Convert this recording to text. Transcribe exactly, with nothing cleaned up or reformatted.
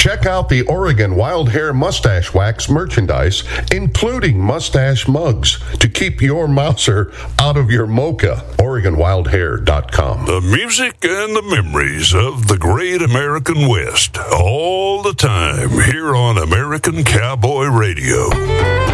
Check out the Oregon Wild Hair Mustache Wax merchandise, including mustache mugs, to keep your mouser out of your mocha. Oregon Wild Hair dot com. The music and the memories of the great American West, all the time, here on American Cowboy Radio.